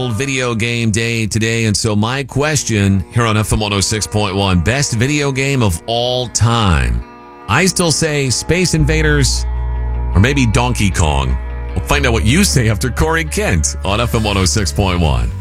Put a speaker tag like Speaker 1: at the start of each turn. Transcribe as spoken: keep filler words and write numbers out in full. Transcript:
Speaker 1: Video game day today, and so my question here on F M one oh six point one, best video game of all time. I still say Space Invaders or maybe Donkey Kong. We'll find out what you say after Corey Kent on F M one oh six point one.